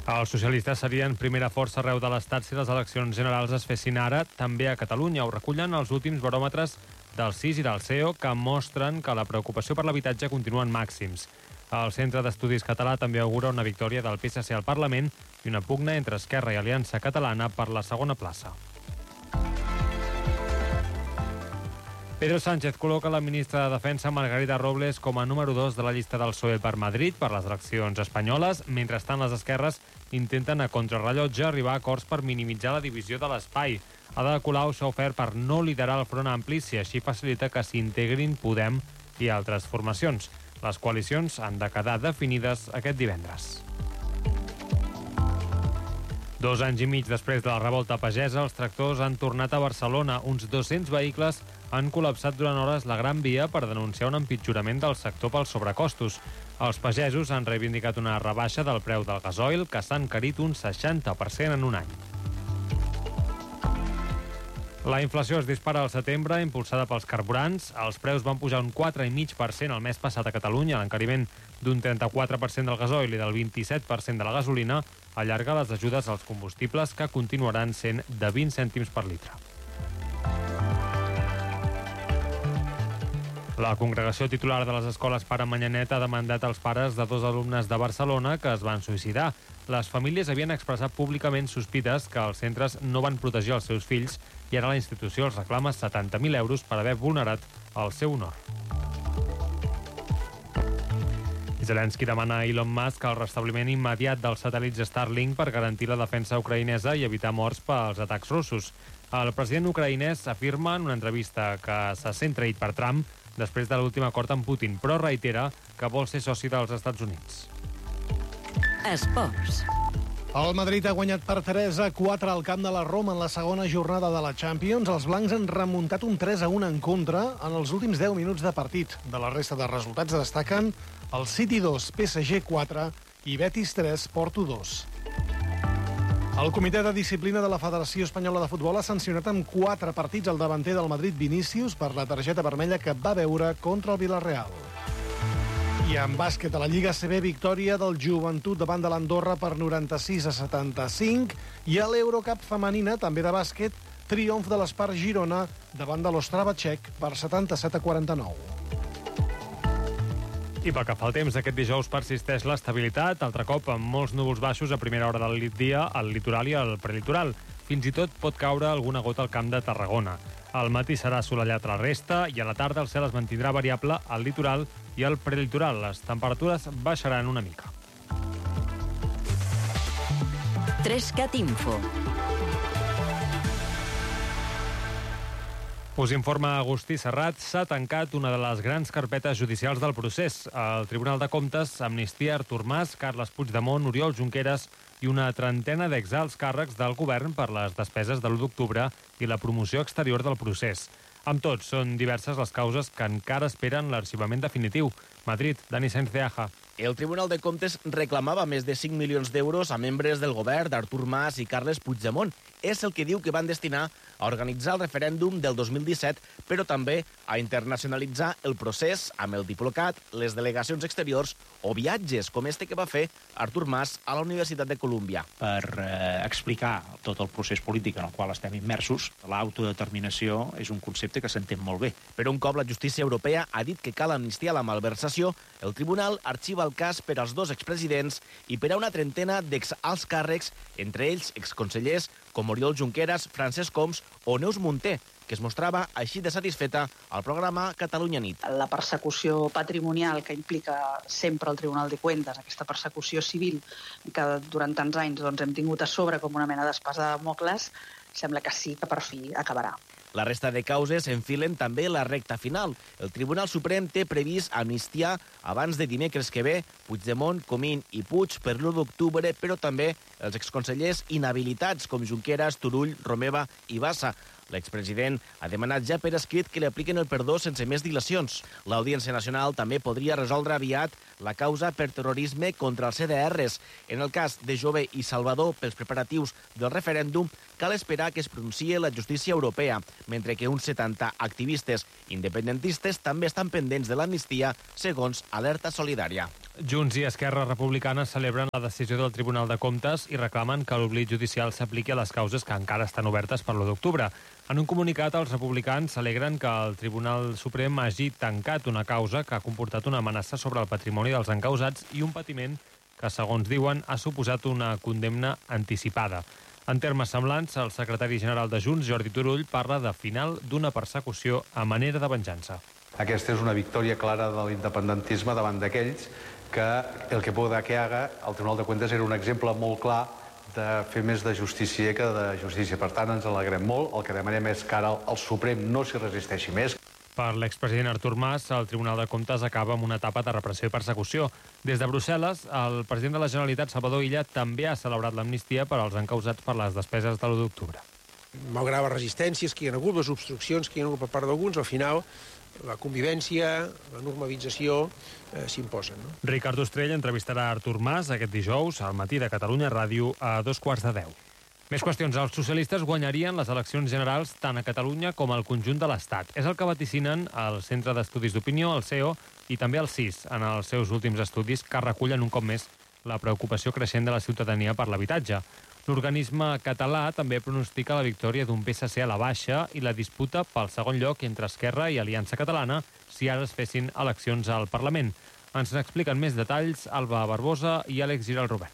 Els socialistes serien primera força arreu de l'Estat si les eleccions generals es fessin ara, també a Catalunya. Ho recullen els últims baròmetres del CIS i del CEO, que mostren que la preocupació per l'habitatge continua en màxims. El Centre d'Estudis Català també augura una victòria del PSC al Parlament i una pugna entre Esquerra i Aliança Catalana per la segona plaça. Pedro Sánchez col·loca la ministra de Defensa Margarita Robles com a número 2 de la llista del PSOE per Madrid per les eleccions espanyoles. Mentrestant, les esquerres intenten a contrarrellotge arribar a acords per minimitzar la divisió de l'espai. Ada Colau s'ha ofert per no liderar el Front Ampli si així facilita que s'integrin Podem i altres formacions. Les coalicions han de quedar definides aquest divendres. 2 anys i mig després de la revolta pagesa, els tractors han tornat a Barcelona. Uns 200 vehicles han col·lapsat durant hores la Gran Via per denunciar un empitjorament del sector pels sobrecostos. Els pagesos han reivindicat una rebaixa del preu del gasoil, que s'ha encarit un 60% en un any. La inflació es dispara al setembre, impulsada pels carburants. Els preus van pujar un 4,5% el mes passat a Catalunya. L'encariment d'un 34% del gasoil i del 27% de la gasolina allarga les ajudes als combustibles, que continuaran sent de 20 cèntims per litre. La congregació titular de les escoles Pare Manyanet ha demandat als pares de 2 alumnes de Barcelona que es van suïcidar. Les famílies havien expressat públicament sospites que els centres no van protegir els seus fills i ara la institució els reclama 70.000 euros per haver vulnerat el seu honor. Zelensky demana a Elon Musk el restabliment immediat dels satèl·lits Starlink per garantir la defensa ucraïnesa i evitar morts pels atacs russos. El president ucraïnès afirma en una entrevista que se sent traït per Trump després de l'últim acord amb Putin, però reitera que vol ser soci dels Estats Units. Esports. El Madrid ha guanyat per 3-4 al camp de la Roma en la segona jornada de la Champions. Els blancs han remuntat un 3-1 en contra en els últims 10 minuts de partit. De la resta de resultats destaquen el City 2, PSG 4 i Betis 3, Porto 2. El Comitè de Disciplina de la Federació Espanyola de Futbol ha sancionat amb 4 partits el davanter del Madrid, Vinícius, per la targeta vermella que va veure contra el Villarreal. I en bàsquet, a la Lliga ACB, victòria del Joventut davant de l'Andorra per 96-75, i a l'Eurocup femenina, també de bàsquet, triomf de l'Espar Girona davant de l'Ostrava txec per 77-49. I pel que fa al temps, aquest dijous persisteix l'estabilitat, altre cop amb molts núvols baixos a primera hora del dia al litoral i al prelitoral. Fins i tot pot caure alguna gota al camp de Tarragona. Al matí serà assolellat a la resta i a la tarda el cel es mantindrà variable al litoral i al prelitoral. Les temperatures baixaran una mica. 3CAT Info. Us informa Agustí Serrat, s'ha tancat una de les grans carpetes judicials del procés. El Tribunal de Comptes amnistia Artur Mas, Carles Puigdemont, Oriol Junqueras i una trentena d'exalts càrrecs del govern per les despeses de l'1 d'octubre i la promoció exterior del procés. Amb tot, són diverses les causes que encara esperen l'arxivament definitiu. Madrid, Dani Sainz de Aja. El Tribunal de Comptes reclamava més de 5 milions d'euros a membres del govern d'Artur Mas i Carles Puigdemont. És el que diu que van destinar a organitzar el referèndum del 2017, però també a internacionalitzar el procés amb el Diplocat, les delegacions exteriors o viatges, com este que va fer Artur Mas a la Universitat de Colúmbia. Per explicar tot el procés polític en el qual estem immersos, l'autodeterminació és un concepte que s'entén molt bé. Però un cop la justícia europea ha dit que cal amnistiar la malversació, el tribunal arxiva el cas per als 2 expresidents i per a una trentena d'exalts càrrecs, entre ells exconsellers com Oriol Junqueras, Francesc Homs o Neus Munté, que es mostrava així de satisfeta al programa Catalunya Nit. La persecució patrimonial que implica sempre el Tribunal de Cuentas, aquesta persecució civil que durant tants anys hem tingut a sobre com una mena d'espasa de Damocles, sembla que sí que per fi acabarà. La resta de causes enfilen també la recta final. El Tribunal Suprem té previst amnistiar abans de dimecres que ve Puigdemont, Comín i Puig per l'1 d'octubre, però també els exconsellers inhabilitats com Junqueras, Turull, Romeva i Bassa. L'expresident ha demanat ja per escrit que li apliquen el perdó sense més dilacions. L'Audiència Nacional també podria resoldre aviat la causa per terrorisme contra els CDRs. En el cas de Jové i Salvador pels preparatius del referèndum, cal esperar que es pronunciï la justícia europea, mentre que uns 70 activistes independentistes també estan pendents de l'amnistia, segons Alerta Solidària. Junts i Esquerra Republicana celebren la decisió del Tribunal de Comptes i reclamen que l'oblit judicial s'apliqui a les causes que encara estan obertes per l'1 d'octubre. En un comunicat, els republicans s'alegren que el Tribunal Suprem hagi tancat una causa que ha comportat una amenaça sobre el patrimoni dels encausats i un patiment que, segons diuen, ha suposat una condemna anticipada. En termes semblants, el secretari general de Junts, Jordi Turull, parla de final d'una persecució a manera de venjança. Aquesta és una victòria clara de l'independentisme davant d'aquells que el que pueda que haga, el Tribunal de Cuentas era un exemple molt clar de fer més de justícia que de justícia. Per tant, ens alegrem molt. El que demanem és que ara el Suprem no s'hi resisteixi més. Per l'expresident Artur Mas, el Tribunal de Comptes acaba amb una etapa de repressió i persecució. Des de Brussel·les, el president de la Generalitat, Salvador Illa, també ha celebrat l'amnistia per als encausats per les despeses de l'1 d'octubre. Malgrat les resistències que hi ha hagut, les obstruccions que hi ha hagut per part d'alguns, al final la convivència, la normalització s'imposen. No? Ricard Ostrell entrevistarà Artur Mas aquest dijous al matí de Catalunya Ràdio a 9:15. Més qüestions. Els socialistes guanyarien les eleccions generals tant a Catalunya com al conjunt de l'Estat. És el que vaticinen el Centre d'Estudis d'Opinió, el CEO, i també el CIS, en els seus últims estudis que recullen un cop més la preocupació creixent de la ciutadania per l'habitatge. L'organisme català també pronostica la victòria d'un PSC a la baixa i la disputa pel segon lloc entre Esquerra i Aliança Catalana si ara es fessin eleccions al Parlament. Ens n'expliquen més detalls Alba Barbosa i Àlex Giral Robert.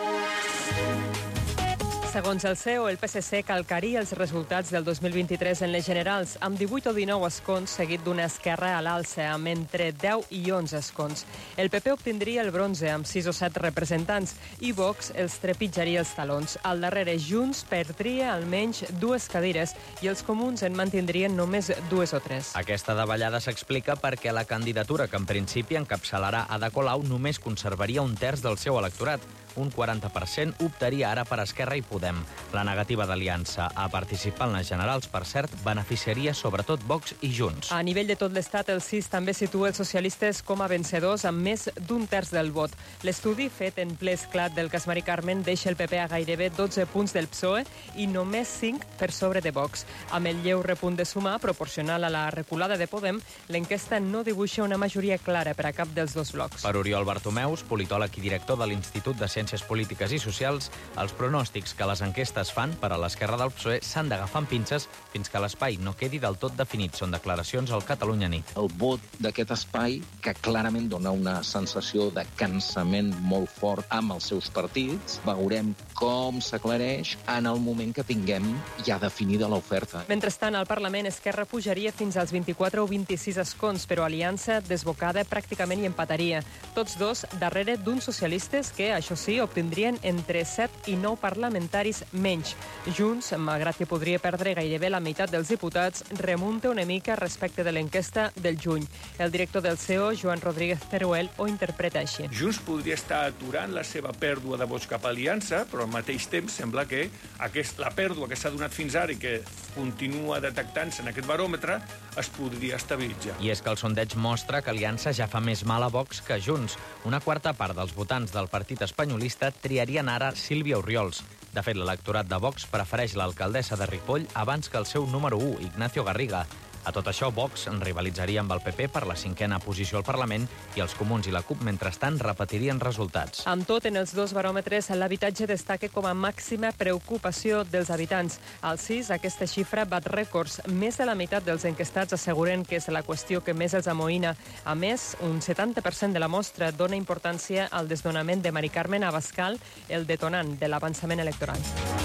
Segons el CEO, el PSC calcaria els resultats del 2023 en les generals, amb 18 o 19 escons, seguit d'una esquerra a l'alça, amb entre 10 i 11 escons. El PP obtindria el bronze, amb 6 o 7 representants, i Vox els trepitjaria els talons. Al darrere, Junts perdria almenys 2 cadires i els comuns en mantindrien només 2 o 3. Aquesta davallada s'explica perquè la candidatura que en principi encapçalarà Ada Colau només conservaria un terç del seu electorat. Un 40% optaria ara per Esquerra i Podem. La negativa d'Aliança a participar en les generals, per cert, beneficiaria sobretot Vox i Junts. A nivell de tot l'Estat, el CIS també situa els socialistes com a vencedors amb més d'un terç del vot. L'estudi fet en ple esclat del cas Mari Carmen deixa el PP a gairebé 12 punts del PSOE i només 5 per sobre de Vox. Amb el lleu repunt de sumar, proporcional a la reculada de Podem, l'enquesta no dibuixa una majoria clara per a cap dels dos blocs. Per Oriol Bartomeus, politòleg i director de l'Institut de Ciències Polítiques i Socials, els pronòstics que les enquestes fan per a l'esquerra del PSOE s'han d'agafar amb pinces fins que l'espai no quedi del tot definit. Són declaracions al Catalunya Nit. El vot d'aquest espai, que clarament dona una sensació de cansament molt fort amb els seus partits, veurem com s'aclareix en el moment que tinguem ja definida l'oferta. Mentrestant, al Parlament, Esquerra pujaria fins als 24 o 26 escons, però Aliança, desbocada, pràcticament hi empataria. Tots dos darrere d'uns socialistes que, això sí, obtindrien entre 7 i 9 parlamentaris menys. Junts, malgrat que podria perdre gairebé la meitat dels diputats, remunta una mica respecte de l'enquesta del juny. El director del CEO, Joan Rodríguez Teruel, ho interpreta així. Junts podria estar aturant la seva pèrdua de vots cap a Aliança, però al mateix temps sembla que la pèrdua que s'ha donat fins ara i que continua detectant-se en aquest baròmetre es podria estabilitzar. I és que el sondeig mostra que Aliança ja fa més mal a Vox que Junts. Una quarta part dels votants del partit espanyolista triarien ara Sílvia Orriols. De fet, l'electorat de Vox prefereix l'alcaldessa de Ripoll abans que el seu número 1, Ignacio Garriga. A tot això, Vox rivalitzaria amb el PP per la 5a posició al Parlament i els comuns i la CUP, mentrestant, repetirien resultats. Amb tot, en els dos baròmetres, l'habitatge destaca com a màxima preocupació dels habitants. Al CIS, aquesta xifra bat rècords. Més de la meitat dels enquestats asseguren que és la qüestió que més els amoïna. A més, un 70% de la mostra dona importància al desnonament de Mari Carmen a Abascal, el detonant de l'avançament electoral.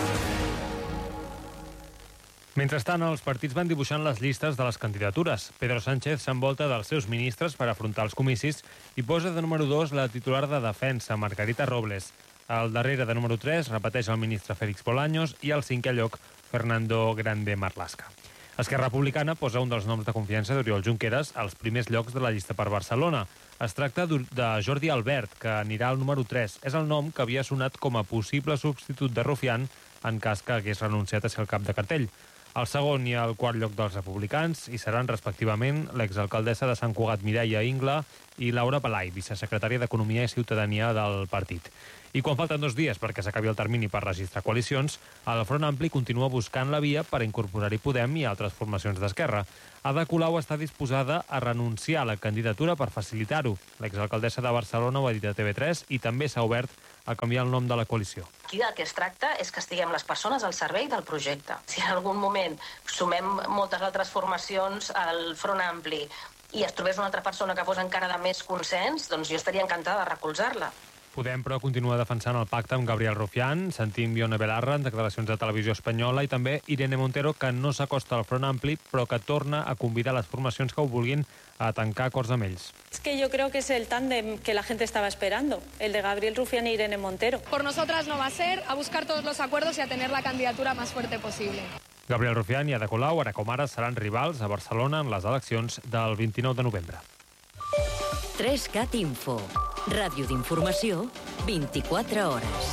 Mentrestant, els partits van dibuixant les llistes de les candidatures. Pedro Sánchez s'envolta dels seus ministres per afrontar els comicis i posa de número 2 la titular de Defensa, Margarita Robles. Al darrere de número 3 repeteix el ministre Félix Bolaños i al 5è lloc Fernando Grande Marlaska. Esquerra Republicana posa un dels noms de confiança d'Oriol Junqueras als primers llocs de la llista per Barcelona. Es tracta de Jordi Albert, que anirà al número 3. És el nom que havia sonat com a possible substitut de Rufián en cas que hagués renunciat a ser el cap de cartell. El segon i el quart lloc dels republicans hi seran, respectivament, l'exalcaldessa de Sant Cugat, Mireia Ingla, i Laura Palai, vicesecretària d'Economia i Ciutadania del partit. I quan falten 2 dies perquè s'acabi el termini per registrar coalicions, el Front Ampli continua buscant la via per incorporar-hi Podem i altres formacions d'esquerra. Ada Colau està disposada a renunciar a la candidatura per facilitar-ho. L'exalcaldessa de Barcelona ho ha dit a TV3 i també s'ha obert a canviar el nom de la coalició. Aquí del que es tracta és que estiguem les persones al servei del projecte. Si en algun moment sumem moltes altres formacions al Front Ampli i es trobés una altra persona que fos encara de més consens, doncs jo estaria encantada de recolzar-la. Podem, però, continua defensant el pacte amb Gabriel Rufián, sentim Ione Belarra en declaracions de Televisió Espanyola i també Irene Montero, que no s'acosta al Front Ampli, però que torna a convidar les formacions que ho vulguin a tancar acords amb ells. Es que yo creo que es el tándem que la gente estaba esperando, el de Gabriel Rufián e Irene Montero. Por nosotras no va a ser, a buscar todos los acuerdos y a tener la candidatura más fuerte posible. Gabriel Rufián i Ada Colau, ara com ara, seran rivals a Barcelona en les eleccions del 29 de novembre. 3CAT Info. Ràdio d'informació, 24 hores.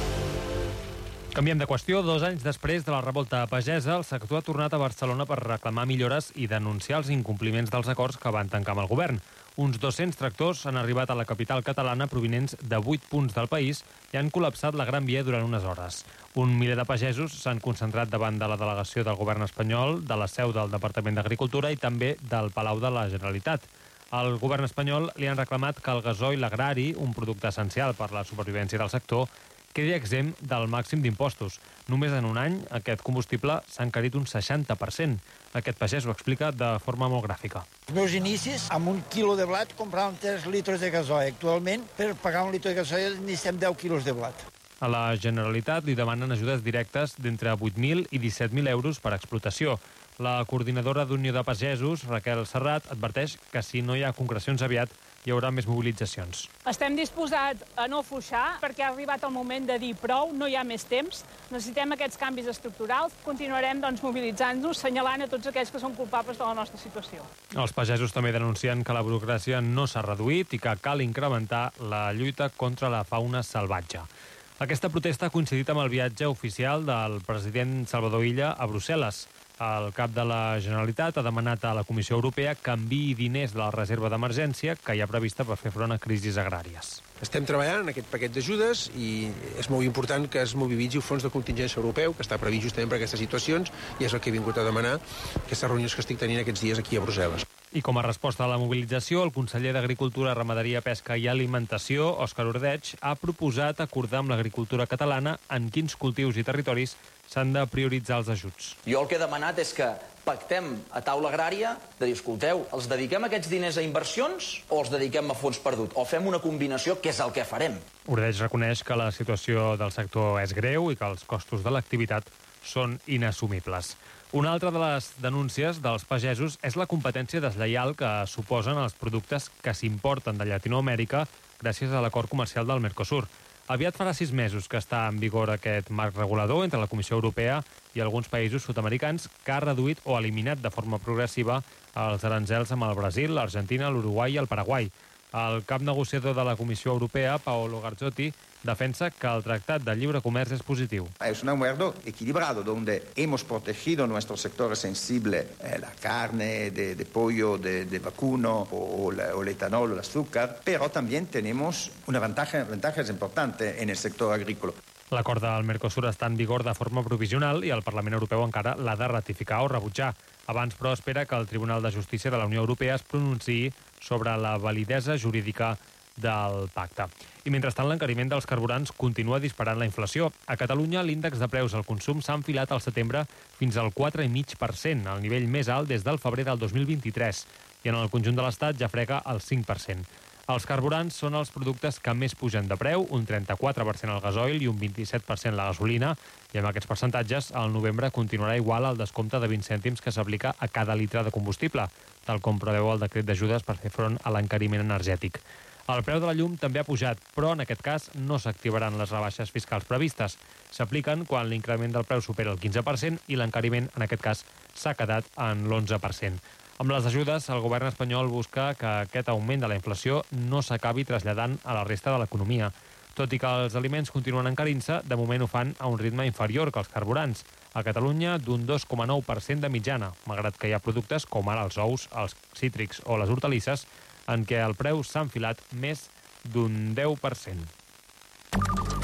Canviem de qüestió. 2 anys després de la revolta pagesa, el sector ha tornat a Barcelona per reclamar millores i denunciar els incompliments dels acords que van tancar amb el govern. Uns 200 tractors han arribat a la capital catalana provinents de 8 punts del país i han col·lapsat la Gran Via durant unes hores. Un miler de pagesos s'han concentrat davant de la delegació del govern espanyol, de la seu del Departament d'Agricultura i també del Palau de la Generalitat. Al govern espanyol li han reclamat que el gasoil agrari, un producte essencial per la supervivència del sector, quedi exempt del màxim d'impostos. Només en un any aquest combustible s'ha encarit un 60%. Aquest pagès ho explica de forma molt gràfica. Els meus inicis, amb 1 quilo de blat, compràvem 3 litres de gasoil. Actualment, per pagar 1 litre de gasoil, necessitem 10 quilos de blat. A la Generalitat li demanen ajudes directes d'entre 8.000 i 17.000 euros per explotació. La coordinadora d'Unió de Pagesos, Raquel Serrat, adverteix que si no hi ha concrecions aviat, hi haurà més mobilitzacions. Estem disposats a no afluixar perquè ha arribat el moment de dir prou, no hi ha més temps, necessitem aquests canvis estructurals, continuarem mobilitzant-nos, senyalant a tots aquells que són culpables de la nostra situació. Els pagesos també denuncien que la burocràcia no s'ha reduït i que cal incrementar la lluita contra la fauna salvatge. Aquesta protesta ha coincidit amb el viatge oficial del president Salvador Illa a Brussel·les. El cap de la Generalitat ha demanat a la Comissió Europea que enviï diners de la reserva d'emergència que hi ha prevista per fer front a crisis agràries. Estem treballant en aquest paquet d'ajudes i és molt important que es mobilitzi el fons de contingència europeu, que està previst justament per aquestes situacions, i és el que he vingut a demanar aquestes reunions que estic tenint aquests dies aquí a Brussel·les. I com a resposta a la mobilització, el conseller d'Agricultura, Ramaderia, Pesca i Alimentació, Òscar Ordeig, ha proposat acordar amb l'agricultura catalana en quins cultius i territoris s'han de prioritzar els ajuts. Jo el que he demanat és que pactem a taula agrària de dir, escolteu, els dediquem aquests diners a inversions o els dediquem a fons perdut? O fem una combinació, que és el que farem. Ordeig reconeix que la situació del sector és greu i que els costos de l'activitat són inassumibles. Una altra de les denúncies dels pagesos és la competència deslleial que suposen els productes que s'importen de Llatinoamèrica gràcies a l'acord comercial del Mercosur. Aviat farà 6 mesos que està en vigor aquest marc regulador entre la Comissió Europea i alguns països sud-americans que ha reduït o eliminat de forma progressiva els aranzels amb el Brasil, l'Argentina, l'Uruguai i el Paraguai. El cap negociador de la Comissió Europea, Paolo Garzotti, defensa que el Tractat de Lliure Comerç és positiu. Es un acuerdo equilibrado donde hemos protegido nuestros sectores sensibles, la carne de pollo, de vacuno o el etanol o el azúcar, pero también tenemos ventajas importantes en el sector agrícola. L'acord del Mercosur està en vigor de forma provisional i el Parlament Europeu encara l'ha de ratificar o rebutjar. Abans, però, espera que el Tribunal de Justícia de la Unió Europea es pronunciï sobre la validesa jurídica del pacte. I mentrestant, l'encariment dels carburants continua disparant la inflació. A Catalunya, l'índex de preus al consum s'ha enfilat al setembre fins al 4,5%, el nivell més alt des del febrer del 2023, i en el conjunt de l'Estat ja frega el 5%. Els carburants són els productes que més pugen de preu, un 34% el gasoil i un 27% la gasolina, i amb aquests percentatges el novembre continuarà igual al descompte de 20 cèntims que s'aplica a cada litre de combustible, tal com preveu el decret d'ajudes per fer front a l'encariment energètic. El preu de la llum també ha pujat, però en aquest cas no s'activaran les rebaixes fiscals previstes. S'apliquen quan l'increment del preu supera el 15% i l'encariment, en aquest cas, s'ha quedat en l'11%. Amb les ajudes, el govern espanyol busca que aquest augment de la inflació no s'acabi traslladant a la resta de l'economia. Tot i que els aliments continuen encarint-se, de moment ho fan a un ritme inferior que els carburants. A Catalunya, d'un 2,9% de mitjana, malgrat que hi ha productes com ara els ous, els cítrics o les hortalisses, en què el preu s'ha enfilat més d'un 10%.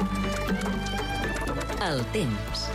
El temps.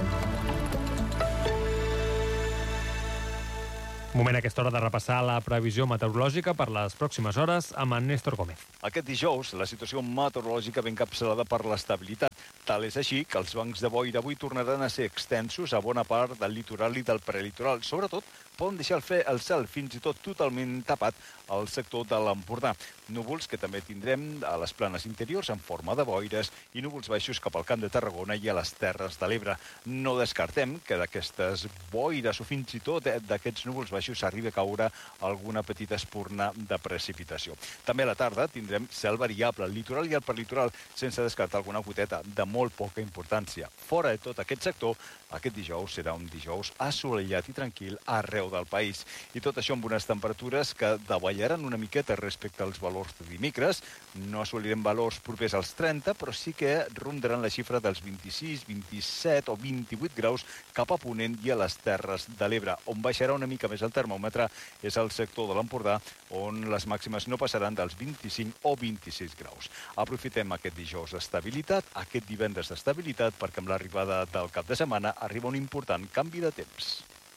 Moment a aquesta hora de repassar la previsió meteorològica per les pròximes hores amb en Néstor Gómez. Aquest dijous, la situació meteorològica ben encapçalada per l'estabilitat. Tal és així que els bancs de boira avui tornaran a ser extensos a bona part del litoral i del prelitoral. Sobretot, poden deixar el cel fins i tot totalment tapat al sector de l'Empordà. Núvols que també tindrem a les planes interiors en forma de boires i núvols baixos cap al Camp de Tarragona i a les Terres de l'Ebre. No descartem que d'aquestes boires o fins i tot d'aquests núvols baixos arribi a caure alguna petita espurna de precipitació. També a la tarda tindrem cel variable al litoral i al perlitoral, sense descartar alguna goteta de molt poca importància. Fora de tot aquest sector, aquest dijous serà un dijous assolellat i tranquil arreu del país. I tot això amb unes temperatures que davallaran una miqueta respecte als valors de dimecres. No assolirem valors propers als 30, però sí que rondaran la xifra dels 26, 27 o 28 graus cap a Ponent i a les Terres de l'Ebre. On baixarà una mica més el termòmetre és al sector de l'Empordà, on les màximes no passaran dels 25 o 26 graus. Aprofitem aquest dijous d'estabilitat, aquest divendres d'estabilitat, perquè amb l'arribada del cap de setmana arriba un important canvi de temps.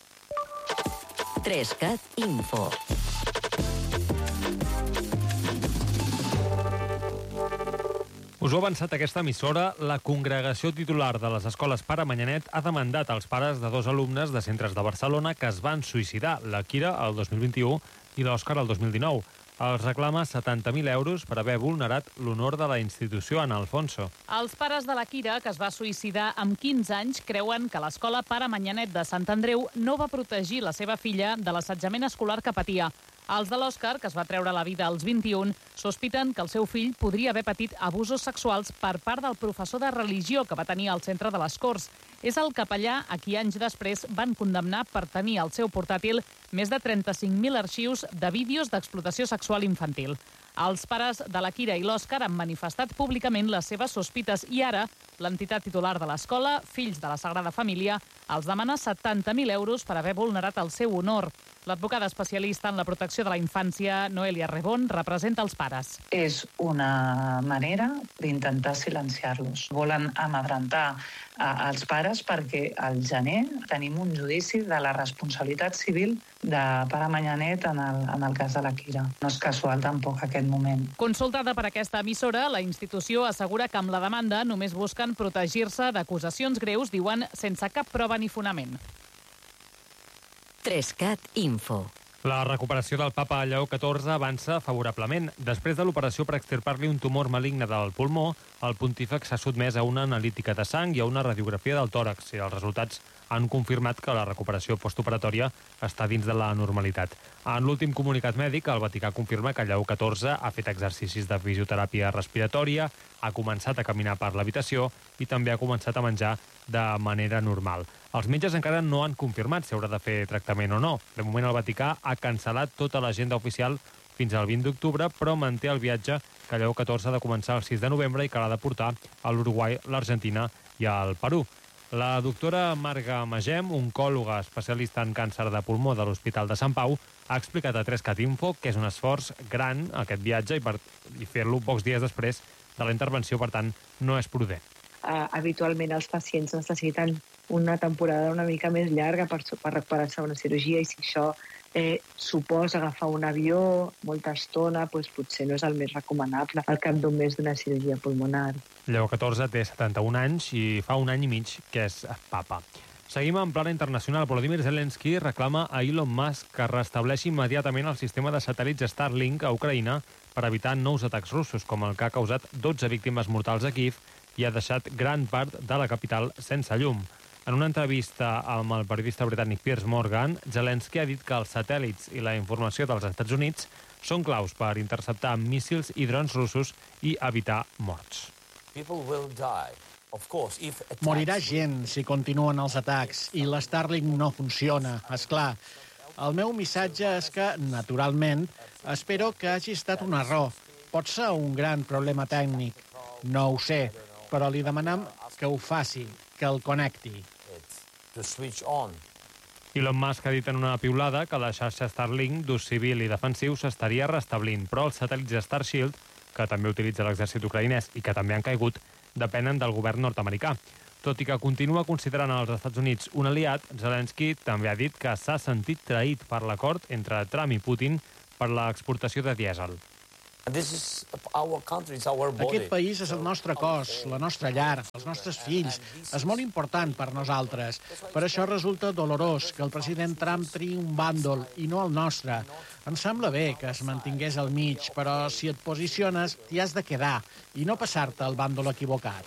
3CAT Info. Us ho ha avançat aquesta emissora, la congregació titular de les escoles Pare Manyanet ha demandat als pares de 2 alumnes de centres de Barcelona que es van suïcidar, la Kira el 2021 i l'Òscar el 2019. Els reclama 70.000 euros per haver vulnerat l'honor de la institució Ana Alfonso. Els pares de la Kira, que es va suïcidar amb 15 anys, creuen que l'escola Pare Manyanet de Sant Andreu no va protegir la seva filla de l'assetjament escolar que patia. Els de l'Òscar, que es va treure la vida als 21, sospiten que el seu fill podria haver patit abusos sexuals per part del professor de religió que va tenir al centre de les Corts. És el capellà a qui anys després van condemnar per tenir al seu portàtil més de 35.000 arxius de vídeos d'explotació sexual infantil. Els pares de la Kira i l'Òscar han manifestat públicament les seves sospites i ara l'entitat titular de l'escola, Fills de la Sagrada Família, els demana 70.000 euros per haver vulnerat el seu honor. L'advocada especialista en la protecció de la infància, Noelia Rebón, representa els pares. És una manera d'intentar silenciar-los. Volen amedrentar els pares perquè al gener tenim un judici de la responsabilitat civil de Pare Manyanet en el cas de la Kira. No és casual tampoc aquest moment. Consultada per aquesta emissora, la institució assegura que amb la demanda només busquen protegir-se d'acusacions greus, diuen, sense cap prova ni fonament. 3CAT Info. La recuperació del papa Lleó XIV avança favorablement. Després de l'operació per extirpar-li un tumor maligne del pulmó, el pontífex s'ha sotmès a una analítica de sang i a una radiografia del tòrax, i els resultats han confirmat que la recuperació postoperatòria està dins de la normalitat. En l'últim comunicat mèdic, el Vaticà confirma que Lleó XIV ha fet exercicis de fisioteràpia respiratòria, ha començat a caminar per l'habitació i també ha començat a menjar de manera normal. Els metges encara no han confirmat si haurà de fer tractament o no. De moment, el Vaticà ha cancel·lat tota l'agenda oficial fins al 20 d'octubre, però manté el viatge que Lleó XIV ha de començar el 6 de novembre i que l'ha de portar a l'Uruguai, l'Argentina i al Perú. La doctora Marga Magem, oncòloga especialista en càncer de pulmó de l'Hospital de Sant Pau, ha explicat a 3CAT Info que és un esforç gran aquest viatge i fer-lo pocs dies després de la intervenció, per tant, no és prudent. Habitualment els pacients necessiten una temporada una mica més llarga per recuperar-se d'una cirurgia i si això suposa agafar un avió molta estona, doncs potser no és el més recomanable al cap d'un mes d'una cirurgia pulmonar. Lleó XIV té 71 anys i fa un any i mig que és papa. Seguim en plana internacional. Volodymyr Zelensky reclama a Elon Musk que restableixi immediatament el sistema de satèl·lits Starlink a Ucraïna per evitar nous atacs russos, com el que ha causat 12 víctimes mortals a Kiev i ha deixat gran part de la capital sense llum. En una entrevista amb el periodista britànic Piers Morgan, Zelensky ha dit que els satèl·lits i la informació dels Estats Units són claus per interceptar míssils i drons russos i evitar morts. Morirà gent si continuen els atacs i l'Starlink no funciona, és clar. El meu missatge és que, naturalment, espero que hagi estat un error. Pot ser un gran problema tècnic. No ho sé, però li demanem que ho faci, que el connecti. Elon Musk ha dit en una piulada que la xarxa Starlink d'ús civil i defensiu s'estaria restablint, però els satèl·lits Starshield, que també utilitza l'exèrcit ucraïnès i que també han caigut, depenen del govern nord-americà. Tot i que continua considerant els Estats Units un aliat, Zelensky també ha dit que s'ha sentit traït per l'acord entre Trump i Putin per l'exportació de dièsel. Aquest país és el nostre cos, la nostra llar, els nostres fills. És molt important per nosaltres. Per això resulta dolorós que el president Trump triï un bàndol i no el nostre. Em sembla bé que es mantingués al mig, però si et posiciones, t'hi has de quedar i no passar-te el bàndol equivocat.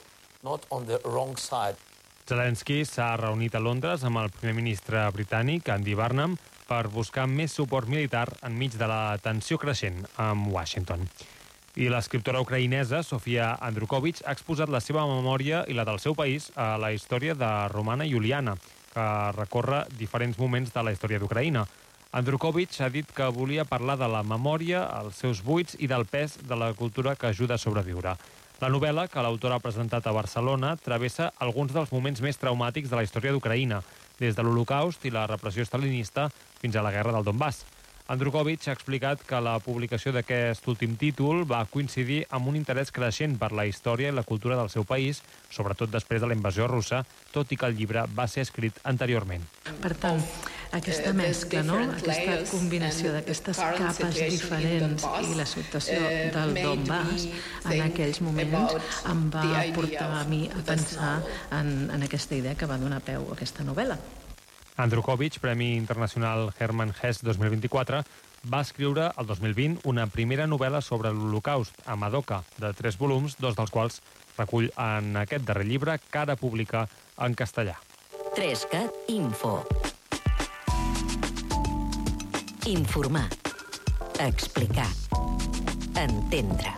Zelensky s'ha reunit a Londres amb el primer ministre britànic, Andy Burnham, per buscar més suport militar enmig de la tensió creixent amb Washington. I l'escriptora ucraïnesa Sofia Andrukhovich ha exposat la seva memòria i la del seu país a la història de Romana Iuliana, que recorre diferents moments de la història d'Ucraïna. Andrukhovich ha dit que volia parlar de la memòria, els seus buits i del pes de la cultura que ajuda a sobreviure. La novel·la, que l'autora ha presentat a Barcelona, travessa alguns dels moments més traumàtics de la història d'Ucraïna, des de l'Holocaust i la repressió stalinista fins a la guerra del Donbass. Andrukhovich ha explicat que la publicació d'aquest últim títol va coincidir amb un interès creixent per la història i la cultura del seu país, sobretot després de la invasió russa, tot i que el llibre va ser escrit anteriorment. Per tant, aquesta mescla, no? Aquesta combinació d'aquestes capes diferents i la situació del Donbass en aquells moments em va portar a mi a pensar en aquesta idea que va donar peu a aquesta novel·la. Andrukhovich, Premi Internacional Hermann Hesse 2024, va escriure el 2020 una primera novel·la sobre l'Holocaust, a Madoka, de 3 volums, 2 dels quals recull en aquest darrer llibre que ara publica en castellà. 3CAT Info. Informar. Explicar. Entendre.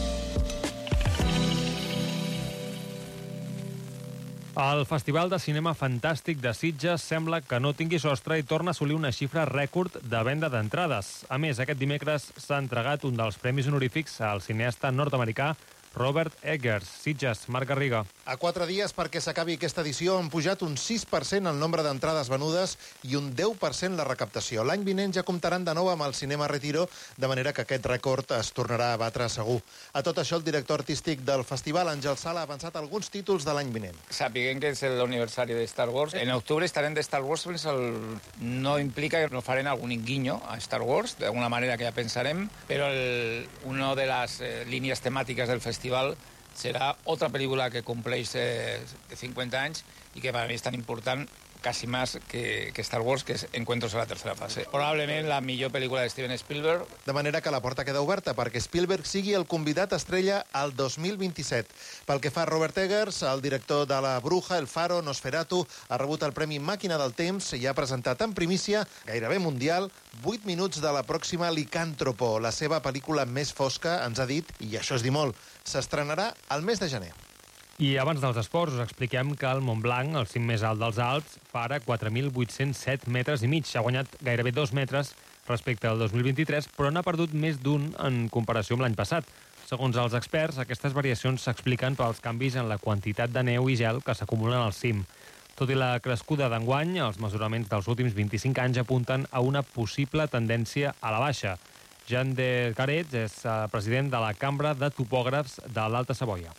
El Festival de Cinema Fantàstic de Sitges sembla que no tingui sostre i torna a assolir una xifra rècord de venda d'entrades. A més, aquest dimecres s'ha entregat un dels premis honorífics al cineasta nord-americà Robert Eggers. Sitges, Marc Garriga. A 4 dies perquè s'acabi aquesta edició han pujat un 6% el nombre d'entrades venudes i un 10% la recaptació. L'any vinent ja comptaran de nou amb el Cinema Retiro, de manera que aquest rècord es tornarà a batre segur. A tot això, el director artístic del festival, Àngel Sala, ha avançat alguns títols de l'any vinent. Sapiguem que és l'aniversari de Star Wars. En octubre estarem de Star Wars, no implica que no farem algun guiño a Star Wars, d'alguna manera que ja pensarem, però una de les línies temàtiques del festival serà otra pel·lícula que compleix 50 anys i que per a mi és tan important quasi més que Star Wars, que és Encuentros a la tercera fase. Probablement la millor pel·lícula de Steven Spielberg. De manera que la porta queda oberta perquè Spielberg sigui el convidat estrella al 2027. Pel que fa a Robert Eggers, el director de La Bruja, El Faro, Nosferatu, ha rebut el Premi Màquina del Temps i ha presentat en primícia, gairebé mundial, 8 minuts de la pròxima Licàntropo, la seva pel·lícula més fosca, ens ha dit, i això és dir molt, s'estrenarà al mes de gener. I abans dels esports us expliquem que el Montblanc, el cim més alt dels Alps, fa ara 4.807 metres i mig. Ha guanyat gairebé 2 metres respecte al 2023, però n'ha perdut més d'un en comparació amb l'any passat. Segons els experts, aquestes variacions s'expliquen pels canvis en la quantitat de neu i gel que s'acumulen al cim. Tot i la crescuda d'enguany, els mesuraments dels últims 25 anys apunten a una possible tendència a la baixa. Jean de Carets és president de la Cambra de Topògrafs de l'Alta Savoia.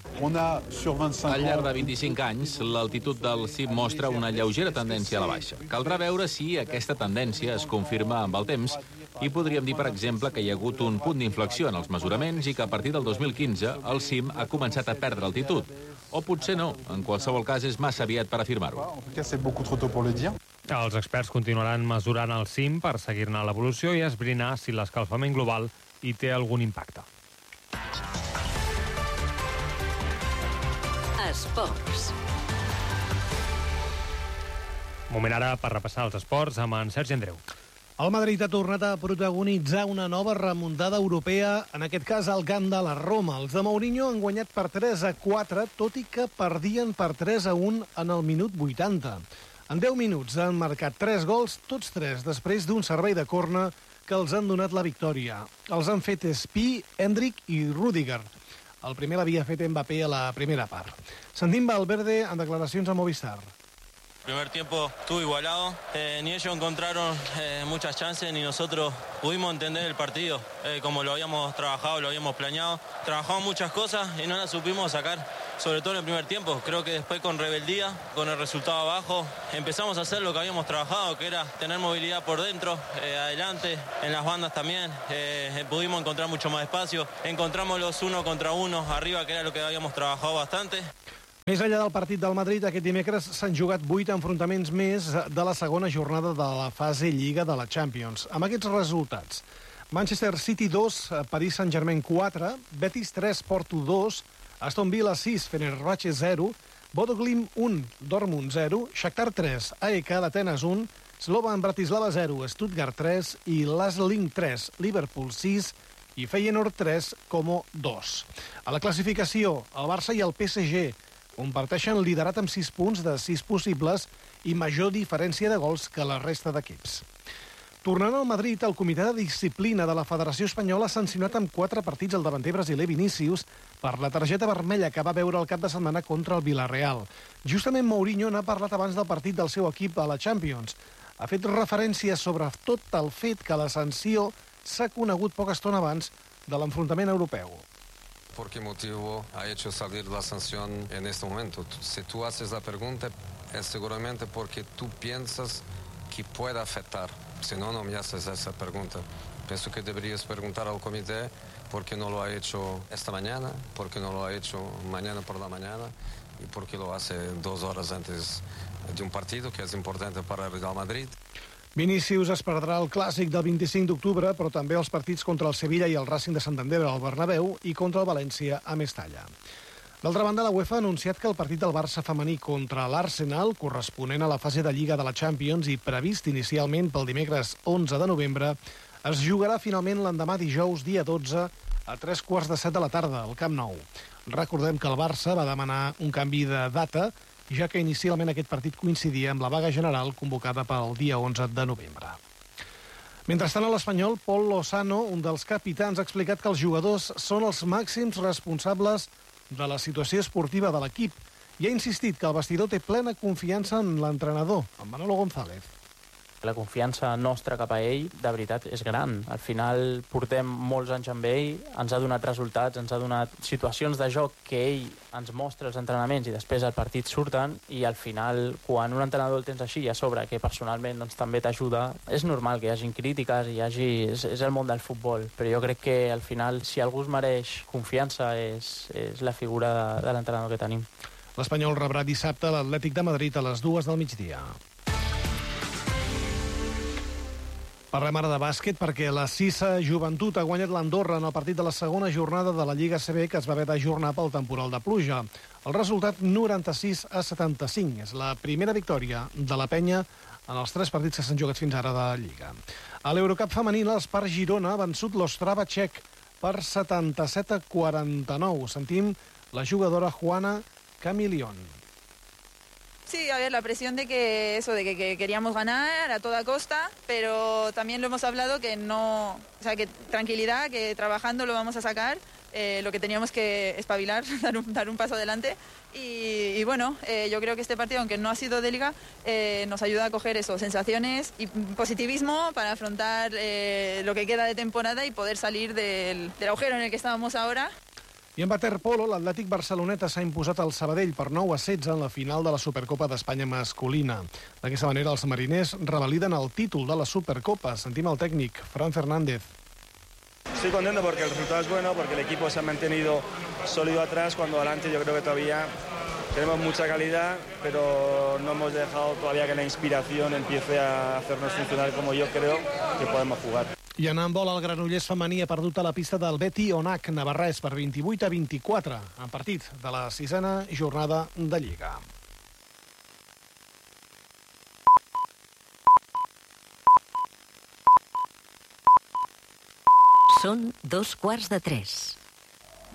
Al llarg de 25 anys, l'altitud del cim mostra una lleugera tendència a la baixa. Caldrà veure si aquesta tendència es confirma amb el temps i podríem dir, per exemple, que hi ha hagut un punt d'inflexió en els mesuraments i que a partir del 2015 el cim ha començat a perdre altitud. O potser no, en qualsevol cas és massa aviat per afirmar-ho. Els experts continuaran mesurant el cim per seguir-ne l'evolució i esbrinar si l'escalfament global hi té algun impacte. Esports. Moment ara per repassar els esports amb en Sergi Andreu. El Madrid ha tornat a protagonitzar una nova remuntada europea, en aquest cas al camp de la Roma. Els de Mourinho han guanyat per 3-4, tot i que perdien per 3-1 en el minut 80. En 10 minuts han marcat 3 gols, tots 3 després d'un servei de corna que els han donat la victòria. Els han fet Spi, Hendrik i Rüdiger. El primer l'havia fet Mbappé a la primera part. Sentim Valverde en declaracions a Movistar. El primer tiempo estuvo igualado, ni ellos encontraron muchas chances ni nosotros pudimos entender el partido como lo habíamos trabajado, lo habíamos planeado. Trabajamos muchas cosas y no las supimos sacar. sobre todo en el primer tiempo. Creo que después con rebeldía, con el resultado abajo, empezamos a hacer lo que habíamos trabajado, que era tener movilidad por dentro, adelante, en las bandas también. Pudimos encontrar mucho más espacio, encontramos los 1 contra 1 arriba, que era lo que habíamos trabajado bastante. Més enllà del partit del Madrid, aquest dimecres s'han jugat 8 enfrontaments més de la segona jornada de la fase Lliga de la Champions. Amb aquests resultats: Manchester City 2, Paris Saint-Germain 4, Betis 3, Porto 2, Aston Villa 6, Fenerbahce 0, Bodo Glimt 1, Dortmund 0, Shakhtar 3, AEK d'Atenes 1, Slovan Bratislava 0, Stuttgart 3 i Lask 3, Liverpool 6 i Feyenoord 3, Como 2. A la classificació, el Barça i el PSG comparteixen liderat amb 6 punts de 6 possibles i major diferència de gols que la resta d'equips. Tornant al Madrid, el comitè de disciplina de la Federació Espanyola ha sancionat amb 4 partits el davanter brasiler Vinícius per la targeta vermella que va veure el cap de setmana contra el Villarreal. Justament Mourinho n'ha parlat abans del partit del seu equip a la Champions. Ha fet referència sobre tot el fet que la sanció s'ha conegut poca estona abans de l'enfrontament europeu. ¿Por qué motivo ha hecho salir la sanción en este momento? Si tú haces la pregunta, es seguramente porque tú piensas que puede afectar. Si no, no me haces esa pregunta. Pienso que deberías preguntar al comité por qué no lo ha hecho esta mañana, por qué no lo ha hecho mañana por la mañana y por qué lo hace 2 horas antes de un partido que es importante para el Real Madrid. Vinícius es perdrà el clàssic del 25 d'octubre, però també els partits contra el Sevilla i el Racing de Santander al Bernabéu i contra el València a Mestalla. D'altra banda, la UEFA ha anunciat que el partit del Barça femení contra l'Arsenal, corresponent a la fase de Lliga de la Champions i previst inicialment pel dimecres 11 de novembre, es jugarà finalment l'endemà dijous, dia 12, a 6:45 de la tarda, al Camp Nou. Recordem que el Barça va demanar un canvi de data, ja que inicialment aquest partit coincidia amb la vaga general convocada pel dia 11 de novembre. Mentrestant, a l'Espanyol, Pol Lozano, un dels capitans, ha explicat que els jugadors són els màxims responsables de la situació esportiva de l'equip i ha insistit que el vestidor té plena confiança en l'entrenador, en Manolo González. La confiança nostra cap a ell, de veritat, és gran. Al final portem molts anys amb ell, ens ha donat resultats, ens ha donat situacions de joc que ell ens mostra els entrenaments i després al partit surten, i al final, quan un entrenador el tens així i a sobre, que personalment doncs, també t'ajuda, és normal que hi hagin crítiques, és el món del futbol, però jo crec que al final, si algú es mereix confiança, és la figura de l'entrenador que tenim. L'Espanyol rebrà dissabte l'Atlètic de Madrid a les 2 del migdia. Parlem ara de bàsquet perquè la Sisa Joventut ha guanyat l'Andorra en el partit de la segona jornada de la Lliga ACB que es va haver d'ajornar pel temporal de pluja. El resultat 96-75. És la primera victòria de la penya en els 3 partits que s'han jugat fins ara de la Lliga. A l'Eurocup femení, l'Espar Girona ha vençut l'Ostrava txec per 77-49. Sentim la jugadora Juana Camilión. Sí, a ver, la presión de que queríamos ganar a toda costa, pero también lo hemos hablado que no, o sea, que tranquilidad, que trabajando lo vamos a sacar, lo que teníamos que espabilar, dar un paso adelante y bueno, yo creo que este partido, aunque no ha sido de liga, nos ayuda a coger eso, sensaciones y positivismo para afrontar lo que queda de temporada y poder salir del agujero en el que estábamos ahora. I en waterpolo, l'Atlètic Barceloneta s'ha imposat al Sabadell per 9-16 en la final de la Supercopa d'Espanya masculina. D'aquesta manera, els mariners revaliden el títol de la Supercopa. Sentim el tècnic, Fran Fernández. Estoy contento porque el resultado es bueno, porque el equipo se ha mantenido sólido atrás, cuando adelante yo creo que todavía tenemos mucha calidad, pero no hemos dejado todavía que la inspiración empiece a hacernos funcionar como yo creo que podemos jugar. I en handbol, el Granollers femení ha perdut a la pista del Beti Onac Navarrès per 28-24 en partit de la 6a jornada de Lliga. Són 2:15.